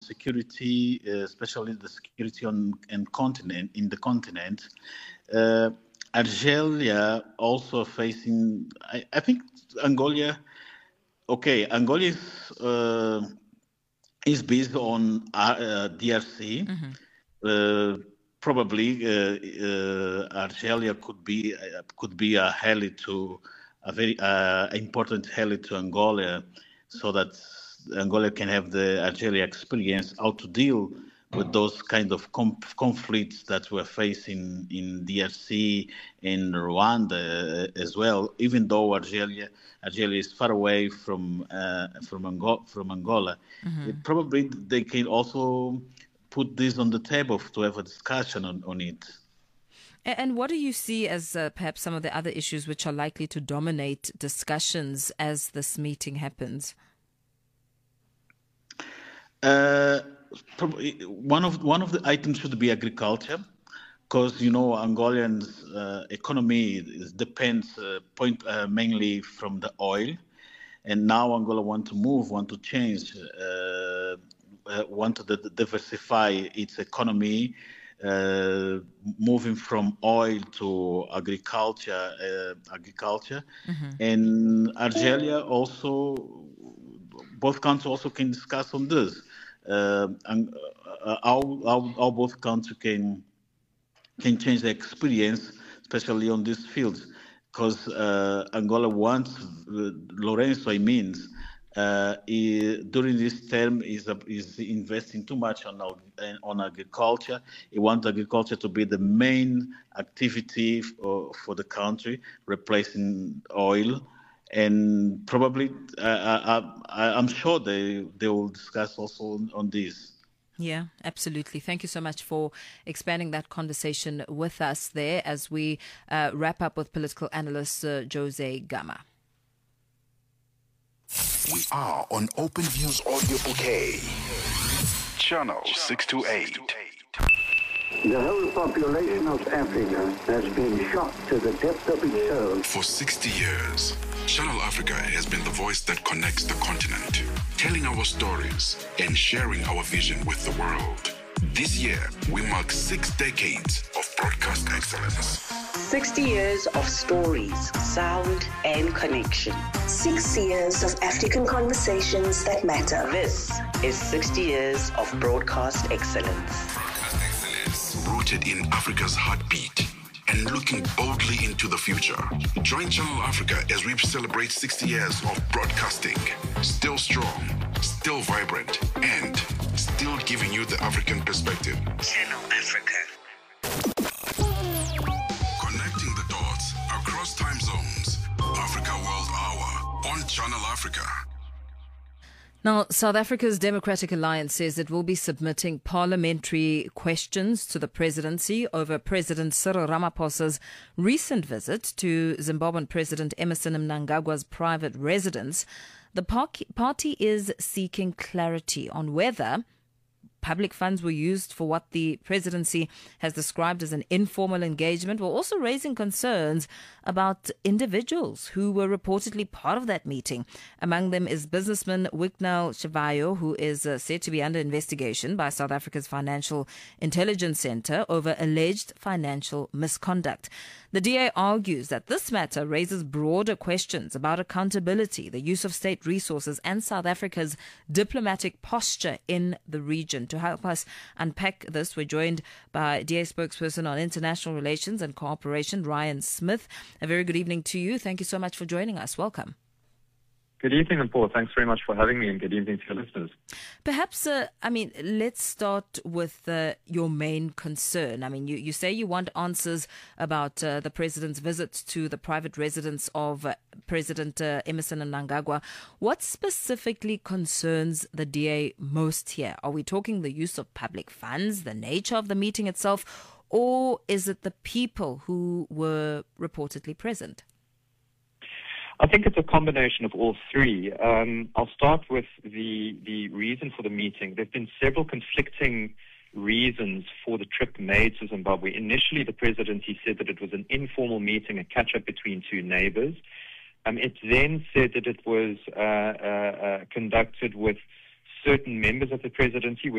security, especially the security in the continent. Algeria also facing. I think Angola. Okay, Angola is based on DRC. Probably Algeria could be a ally to a very important ally to Angola, so that Angola can have the Algeria experience how to deal with those kind of conflicts that we're facing in DRC, in Rwanda as well. Even though Algeria is far away from Angola, probably they can also put this on the table to have a discussion on it. And what do you see as perhaps some of the other issues which are likely to dominate discussions as this meeting happens? Probably one of the items should be agriculture, because Angola's economy depends mainly from the oil, and now Angola want to change, want to diversify its economy, moving from oil to agriculture, and Algeria also. Both countries also can discuss on this, and how both countries can change their experience, especially on these fields, because Angola wants Lourenço. During this term is investing too much on agriculture. He wants agriculture to be the main activity for the country, replacing oil. And probably, I'm sure they will discuss also on this. Yeah, absolutely. Thank you so much for expanding that conversation with us there as we wrap up with political analyst Jose Gama. We are on Open Views Audio Bouquet, Channel 628. The whole population of Africa has been shocked to the depth of its soul. For 60 years, Channel Africa has been the voice that connects the continent, telling our stories and sharing our vision with the world. This year, we mark 6 decades of broadcast excellence. 60 years of stories, sound, and connection. 6 years of African conversations that matter. This is 60 years of broadcast excellence. Broadcast excellence, rooted in Africa's heartbeat and looking boldly into the future. Join Channel Africa as we celebrate 60 years of broadcasting. Still strong, still vibrant, and still giving you the African perspective. Channel Africa. Connecting the dots across time zones. Africa World Hour on Channel Africa. Now, South Africa's Democratic Alliance says it will be submitting parliamentary questions to the presidency over President Cyril Ramaphosa's recent visit to Zimbabwean President Emmerson Mnangagwa's private residence. The party is seeking clarity on whether public funds were used for what the presidency has described as an informal engagement, while also raising concerns about individuals who were reportedly part of that meeting. Among them is businessman Wignell Chivayo, who is said to be under investigation by South Africa's Financial Intelligence Center over alleged financial misconduct. The DA argues that this matter raises broader questions about accountability, the use of state resources, and South Africa's diplomatic posture in the region. To help us unpack this, we're joined by DA spokesperson on international relations and cooperation, Ryan Smith. A very good evening to you. Thank you so much for joining us. Welcome. Good evening, Paul. Thanks very much for having me, and good evening to your listeners. Perhaps, let's start with your main concern. You say you want answers about the president's visit to the private residence of President Emmerson Mnangagwa. What specifically concerns the DA most here? Are we talking the use of public funds, the nature of the meeting itself, or is it the people who were reportedly present? I think it's a combination of all three. I'll start with the reason for the meeting. There have been several conflicting reasons for the trip made to Zimbabwe. Initially, the presidency said that it was an informal meeting, a catch-up between two neighbors. It then said that it was conducted with certain members of the presidency,